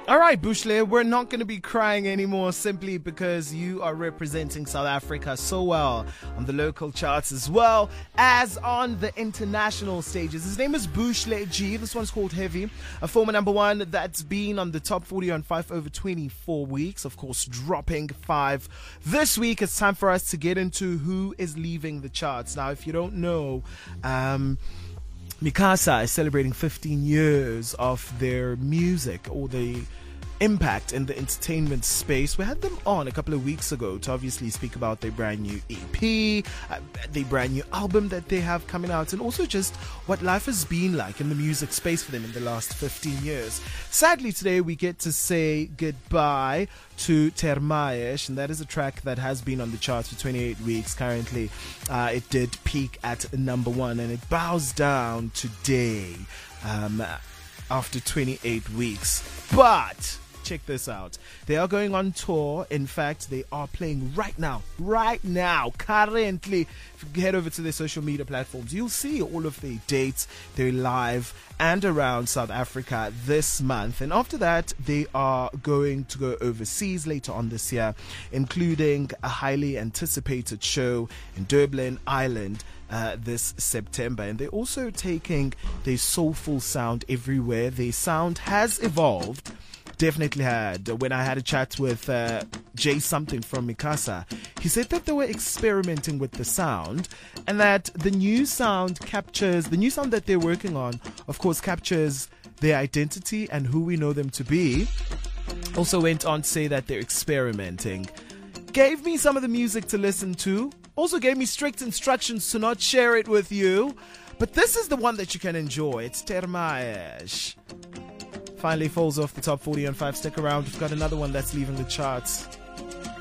All right, Bushle, we're not going to be crying anymore simply because you are representing South Africa so well on the local charts as well as on the international stages. His name is Bushle G. This one's called Heavy, a former number one that's been on the top 40 on 5 over 24 weeks, of course, dropping 5 this week. It's time for us to get into who is leaving the charts. Now, if you don't know, Mi-Casa is celebrating 15 years of their music or the impact in the entertainment space. We had them on a couple of weeks ago to obviously speak about their brand new EP, their brand new album that they have coming out, and also just what life has been like in the music space for them in the last 15 years. Sadly, today we get to say goodbye to Termaesh, and that is a track that has been on the charts for 28 weeks. Currently, it did peak at number 1, and it bows down today after 28 weeks. But check this out. They are going on tour. In fact, they are playing right now, currently. If you head over to their social media platforms, you'll see all of their dates. They're live and around South Africa this month. And after that, they are going to go overseas later on this year, including a highly anticipated show in Dublin, Ireland, this September. And they're also taking their soulful sound everywhere. Their sound has evolved. Definitely had. When I had a chat with Jay something from Mi-Casa, he said that they were experimenting with the sound and that the new sound that they're working on, of course, captures their identity and who we know them to be. Also went on to say that they're experimenting. Gave me some of the music to listen to. Also gave me strict instructions to not share it with you. But this is the one that you can enjoy. It's Termaesh. Finally falls off the top 40 on 5. Stick around. We've got another one that's leaving the charts.